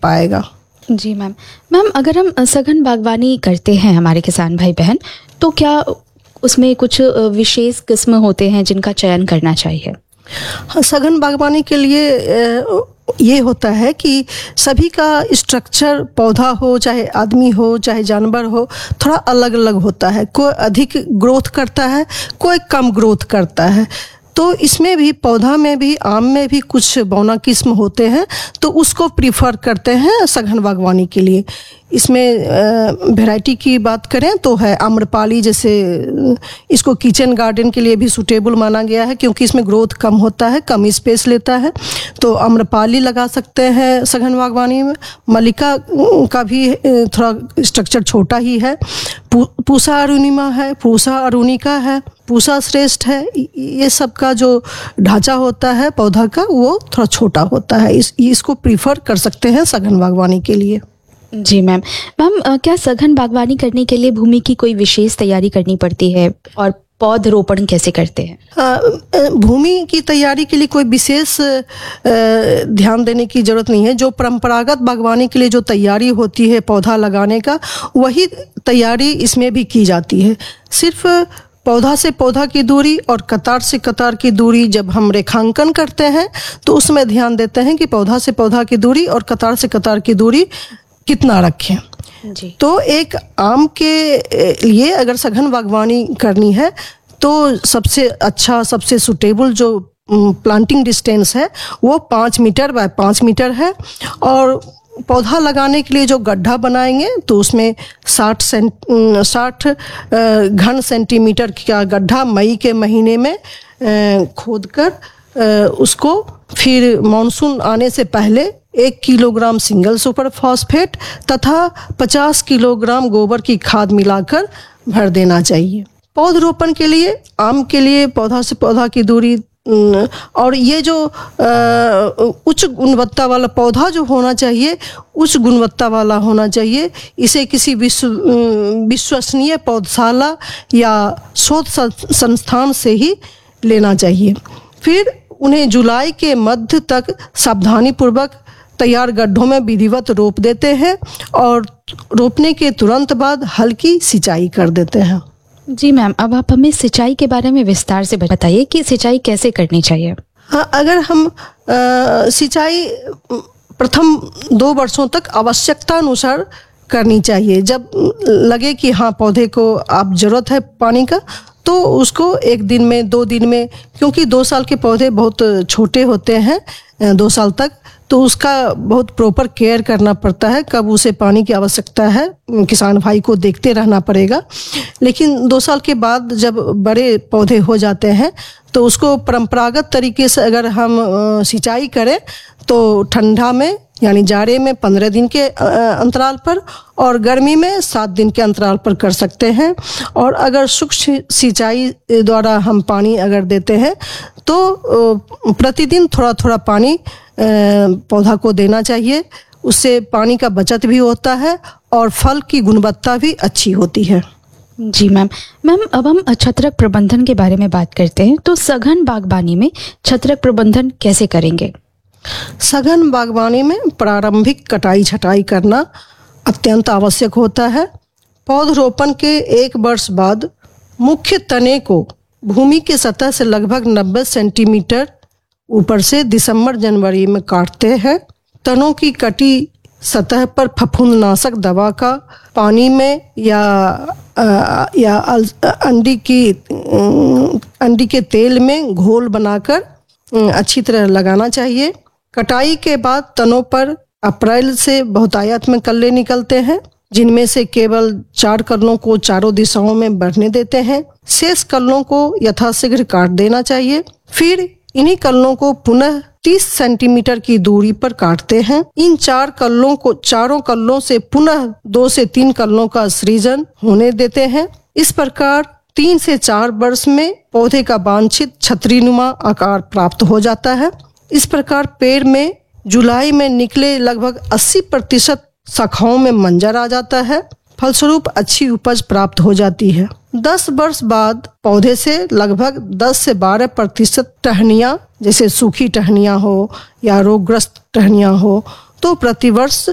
पाएगा। जी ma'am. Ma'am, अगर हम सघन बागवानी करते हैं हमारे किसान भाई बहन, तो क्या उसमें कुछ विशेष किस्म होते हैं जिनका चयन करना चाहिए? हाँ, सघन बागवानी के लिए ये होता है कि सभी का स्ट्रक्चर, पौधा हो चाहे आदमी हो चाहे जानवर हो, थोड़ा अलग अलग होता है। कोई अधिक ग्रोथ करता है, कोई कम ग्रोथ करता है। तो इसमें भी, पौधा में भी, आम में भी कुछ बौना किस्म होते हैं, तो उसको प्रीफर करते हैं सघन बागवानी के लिए। इसमें वैरायटी की बात करें तो है आम्रपाली, जैसे इसको किचन गार्डन के लिए भी सूटेबल माना गया है क्योंकि इसमें ग्रोथ कम होता है, कम स्पेस लेता है, तो आम्रपाली लगा सकते हैं सघन बागवानी में। मल्लिका का भी थोड़ा स्ट्रक्चर छोटा ही है। पूसा अरुणिमा है, पूसा अरुणिका है, पूसा श्रेष्ठ है। ये सब का जो ढांचा होता है पौधा का, वो थोड़ा छोटा होता है। इसको प्रीफर कर सकते हैं सघन बागवानी के लिए। जी मैम। मैम, क्या सघन बागवानी करने के लिए भूमि की कोई विशेष तैयारी करनी पड़ती है और पौधरोपण कैसे करते हैं? भूमि की तैयारी के लिए कोई विशेष ध्यान देने की जरूरत नहीं है। जो परंपरागत बागवानी के लिए जो तैयारी होती है पौधा लगाने का, वही तैयारी इसमें भी की जाती है। सिर्फ पौधा से पौधा की दूरी और कतार से कतार की दूरी जब हम रेखांकन करते हैं तो उसमें ध्यान देते हैं कि पौधा से पौधा की दूरी और कतार से कतार की दूरी कितना रखें। जी। तो एक आम के लिए अगर सघन बागवानी करनी है तो सबसे अच्छा, सबसे सुटेबल जो प्लांटिंग डिस्टेंस है वो 5 मीटर बाय 5 मीटर है। और पौधा लगाने के लिए जो गड्ढा बनाएंगे तो उसमें 60 घन सेंटीमीटर का गड्ढा मई के महीने में खोदकर उसको फिर मानसून आने से पहले 1 किलोग्राम सिंगल सुपर फॉस्फेट तथा 50 किलोग्राम गोबर की खाद मिलाकर भर देना चाहिए। पौधरोपण के लिए, आम के लिए पौधा से पौधा की दूरी, और ये जो उच्च गुणवत्ता वाला पौधा जो होना चाहिए, उच्च गुणवत्ता वाला होना चाहिए। इसे किसी विश्वसनीय पौधशाला या शोध संस्थान से ही लेना चाहिए। फिर उन्हें जुलाई के मध्य तक सावधानी पूर्वक तैयार गड्ढों में विधिवत रोप देते हैं और रोपने के तुरंत बाद हल्की सिंचाई कर देते हैं। जी मैम, अब आप हमें सिंचाई के बारे में विस्तार से बताइए कि सिंचाई कैसे करनी चाहिए। हाँ, अगर हम सिंचाई प्रथम 2 वर्षों तक आवश्यकता अनुसार करनी चाहिए। जब लगे कि हाँ पौधे को आप जरूरत है पानी का, तो उसको 1 दिन में, 2 दिन में, क्योंकि 2 साल के पौधे बहुत छोटे होते हैं, 2 साल तक, तो उसका बहुत प्रॉपर केयर करना पड़ता है। कब उसे पानी की आवश्यकता है किसान भाई को देखते रहना पड़ेगा। लेकिन 2 साल के बाद जब बड़े पौधे हो जाते हैं तो उसको परंपरागत तरीके से अगर हम सिंचाई करें तो ठंडा में यानी जाड़े में 15 दिन के अंतराल पर और गर्मी में 7 दिन के अंतराल पर कर सकते हैं। और अगर सूक्ष्म सिंचाई द्वारा हम पानी अगर देते हैं तो प्रतिदिन थोड़ा थोड़ा पानी पौधा को देना चाहिए। उससे पानी का बचत भी होता है और फल की गुणवत्ता भी अच्छी होती है। जी मैम। अब हम छत्रक प्रबंधन के बारे में बात करते हैं। तो सघन बागवानी में छत्रक प्रबंधन कैसे करेंगे? सघन बागवानी में प्रारंभिक कटाई छटाई करना अत्यंत आवश्यक होता है। पौधरोपण के 1 वर्ष बाद मुख्य तने को भूमि के सतह से लगभग 90 सेंटीमीटर ऊपर से दिसंबर जनवरी में काटते हैं। तनों की कटी सतह पर फफूंदनाशक दवा का पानी में या अंडी के तेल में घोल बनाकर अच्छी तरह लगाना चाहिए। कटाई के बाद तनों पर अप्रैल से बहुतायत में कल्ले निकलते हैं, जिनमें से केवल 4 कल्लों को चारों दिशाओं में बढ़ने देते हैं। शेष कल्लों को यथाशीघ्र काट देना चाहिए। फिर इन्हीं कल्लों को पुनः 30 सेंटीमीटर की दूरी पर काटते हैं। इन 4 कल्लों से पुनः 2 से 3 कल्लों का सृजन होने देते हैं। इस प्रकार 3 से 4 वर्ष में पौधे का वांछित छतरीनुमा आकार प्राप्त हो जाता है। इस प्रकार पेड़ में जुलाई में निकले लगभग 80% शाखाओं में मंजर आ जाता है। फलस्वरूप अच्छी उपज प्राप्त हो जाती है। 10 वर्ष बाद पौधे से लगभग 10 से 12% टहनियाँ, जैसे सूखी टहनियाँ हो या रोगग्रस्त टहनियाँ हो, तो प्रतिवर्ष